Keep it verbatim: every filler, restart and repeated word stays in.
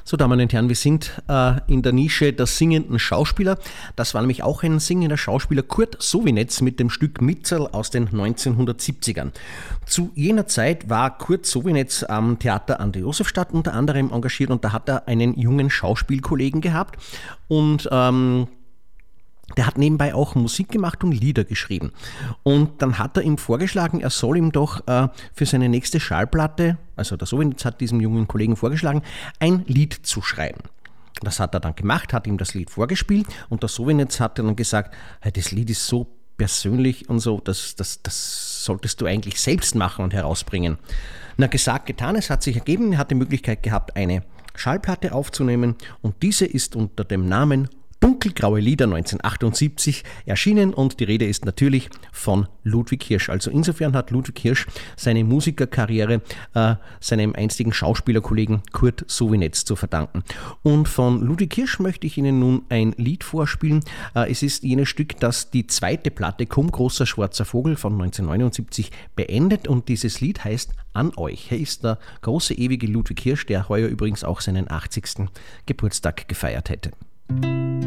So, Damen und Herren, wir sind äh, in der Nische der singenden Schauspieler. Das war nämlich auch ein singender Schauspieler, Kurt Sowinetz, mit dem Stück Mitzel aus den neunzehnhundertsiebzigern. Zu jener Zeit war Kurt Sowinetz am Theater an der Josefstadt unter anderem engagiert und da hat er einen jungen Schauspielkollegen gehabt und ähm, der hat nebenbei auch Musik gemacht und Lieder geschrieben. Und dann hat er ihm vorgeschlagen, er soll ihm doch äh, für seine nächste Schallplatte, also der Sowinetz hat diesem jungen Kollegen vorgeschlagen, ein Lied zu schreiben. Das hat er dann gemacht, hat ihm das Lied vorgespielt und der Sowinetz hat dann gesagt, hey, das Lied ist so persönlich und so, das, das, das solltest du eigentlich selbst machen und herausbringen. Na, gesagt, getan, es hat sich ergeben, er hat die Möglichkeit gehabt, eine Schallplatte aufzunehmen und diese ist unter dem Namen Dunkelgraue Lieder neunzehnhundertachtundsiebzig erschienen und die Rede ist natürlich von Ludwig Hirsch. Also insofern hat Ludwig Hirsch seine Musikerkarriere äh, seinem einstigen Schauspielerkollegen Kurt Sowinetz zu verdanken. Und von Ludwig Hirsch möchte ich Ihnen nun ein Lied vorspielen. Äh, es ist jenes Stück, das die zweite Platte Komm großer schwarzer Vogel von neunzehnhundertneunundsiebzig beendet und dieses Lied heißt An euch. Er ist der große ewige Ludwig Hirsch, der heuer übrigens auch seinen achtzigsten Geburtstag gefeiert hätte.